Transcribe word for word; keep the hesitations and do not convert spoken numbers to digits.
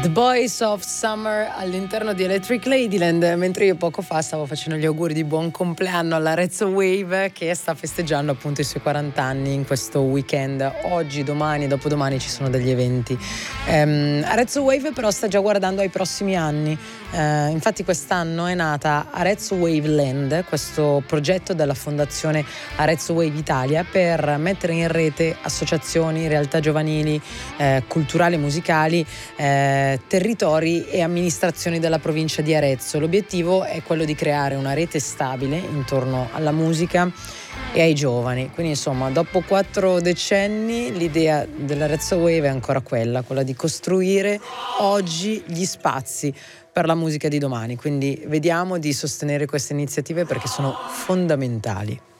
The Boys of Summer all'interno di Electric Ladyland, mentre io poco fa stavo facendo gli auguri di buon compleanno all'Arezzo Wave, che sta festeggiando appunto i suoi quaranta anni in questo weekend. Oggi, domani e dopodomani ci sono degli eventi. ehm, Arezzo Wave però sta già guardando ai prossimi anni. Eh, infatti quest'anno è nata Arezzo Wave Land, questo progetto della fondazione Arezzo Wave Italia per mettere in rete associazioni, realtà giovanili, eh, culturali e musicali, eh, territori e amministrazioni della provincia di Arezzo. L'obiettivo è quello di creare una rete stabile intorno alla musica e ai giovani. Quindi insomma, dopo quattro decenni l'idea dell'Arezzo Wave è ancora quella, quella di costruire oggi gli spazi per la musica di domani. Quindi vediamo di sostenere queste iniziative perché sono fondamentali.